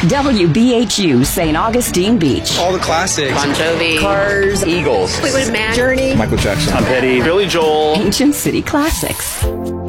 WBHU St. Augustine Beach. All the classics. Bon Jovi. Cars. Eagles. Fleetwood Mac. Journey. Michael Jackson. Tom Petty. Billy Joel. Ancient City Classics.